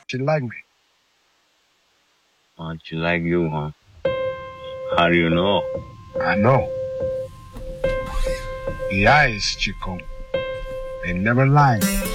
She like me. She like you, huh? How do you know? I know. The eyes, Chico. They never lie.